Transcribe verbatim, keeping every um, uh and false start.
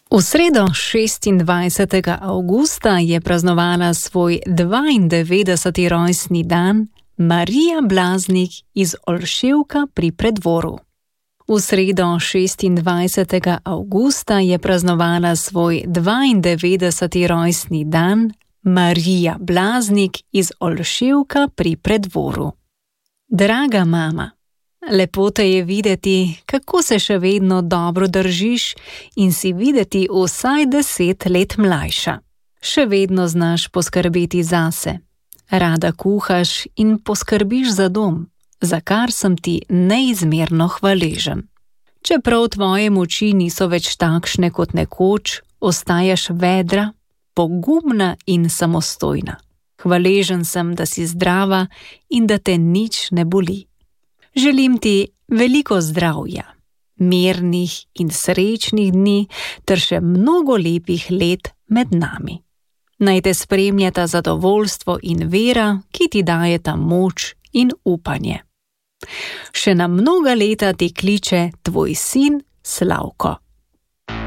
V sredo šestindvajsetega avgusta je praznovala svoj dvaindevetdeseti rojstni dan Marija Blaznik iz Olševka pri Preddvoru. V sredo šestindvajsetega avgusta je praznovala svoj dvaindevetdeseti rojstni dan Marija Blaznik iz Olševka pri Preddvoru. Draga mama, lepo te je videti, kako se še vedno dobro držiš in si videti vsaj deset let mlajša. Še vedno znaš poskrbeti zase. Rada kuhaš in poskrbiš za dom, za kar sem ti neizmerno hvaležen. Čeprav tvoje moči niso več takšne kot nekoč, ostajaš vedra, pogumna in samostojna. Hvaležen sem, da si zdrava in da te nič ne boli. Želim ti veliko zdravja, mirnih in srečnih dni ter še mnogo lepih let med nami. Naj te spremljata zadovoljstvo in vera, ki ti dajeta moč in upanje. Še na mnoga leta ti kliče tvoj sin Slavko.